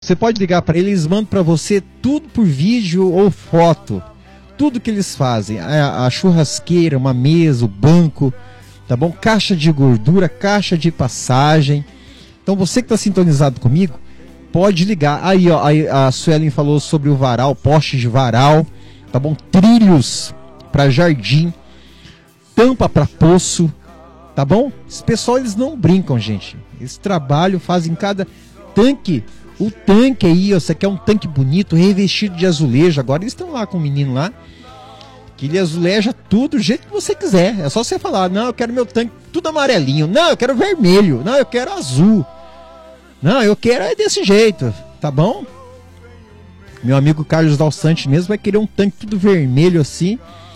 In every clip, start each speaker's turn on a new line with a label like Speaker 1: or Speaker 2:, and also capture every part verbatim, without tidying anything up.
Speaker 1: Você pode ligar para eles, eles mandam para você tudo por vídeo ou foto. Tudo que eles fazem. A, a churrasqueira, uma mesa, o banco, tá bom? Caixa de gordura, caixa de passagem. Então você que está sintonizado comigo, pode ligar. Aí, ó, a, a Suelen falou sobre o varal, poste de varal, tá bom? Trilhos para jardim, tampa para poço, tá bom? Esse pessoal, eles não brincam, gente. Esse trabalho fazem cada tanque. O tanque aí, ó, você quer um tanque bonito, revestido de azulejo. Agora eles estão lá com o menino lá, que ele azuleja tudo do jeito que você quiser. É só você falar, não, eu quero meu tanque tudo amarelinho. Não, eu quero vermelho. Não, eu quero azul. Não, eu quero é desse jeito, tá bom? Meu amigo Carlos Dalsante mesmo vai querer um tanque tudo vermelho assim.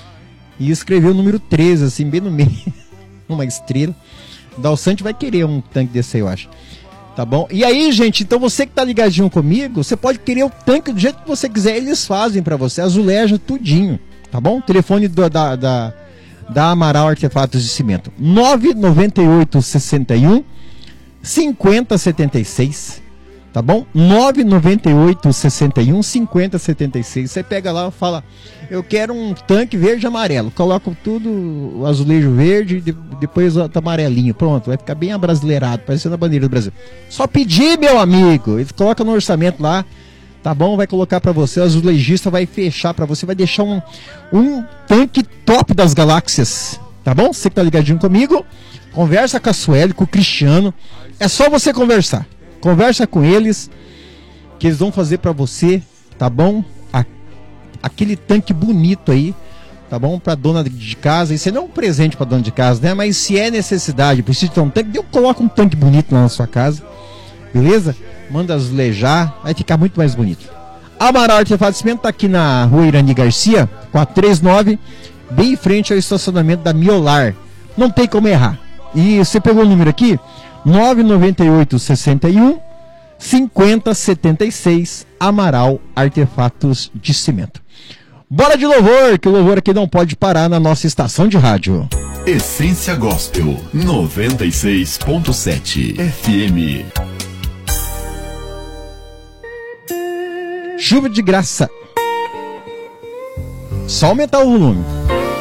Speaker 1: E escreveu o número treze, assim, bem no meio. Uma estrela. Dalsante vai querer um tanque desse aí, eu acho. Tá bom? E aí, gente, então você que tá ligadinho comigo, você pode querer o tanque do jeito que você quiser, eles fazem pra você, azuleja tudinho, tá bom? Telefone do, da, da, da Amaral Artefatos de Cimento, nove nove oito, seis um, cinco zero sete seis, tá bom? nove nove oito, seis um, cinco zero sete seis, você pega lá e fala, eu quero um tanque verde e amarelo, coloca tudo, o azulejo verde, de, depois o amarelinho, pronto, vai ficar bem abrasileirado, parecendo a bandeira do Brasil. Só pedir, meu amigo, ele coloca no orçamento lá, tá bom? Vai colocar pra você, o azulejista vai fechar pra você, vai deixar um, um tanque top das galáxias, tá bom? Você que tá ligadinho comigo, conversa com a Sueli, com o Cristiano, é só você conversar, conversa com eles, que eles vão fazer pra você, tá bom? Aquele tanque bonito aí, tá bom? Pra dona de casa. Isso não é um presente pra dona de casa, né? Mas se é necessidade, precisa ter um tanque, eu coloco um tanque bonito lá na sua casa, beleza? Manda azulejar, vai ficar muito mais bonito. Amaral Artefatos de Cimento tá aqui na rua Irani Garcia, quatrocentos e trinta e nove, bem em frente ao estacionamento da Miolar. Não tem como errar. E você pegou o número aqui? nove nove oito, seis um, cinco zero sete seis, Amaral Artefatos de Cimento. Bora de louvor, que o louvor aqui não pode parar na nossa estação de rádio.
Speaker 2: Essência Gospel noventa e seis ponto sete F M.
Speaker 1: Chuva de graça. Só aumentar o volume.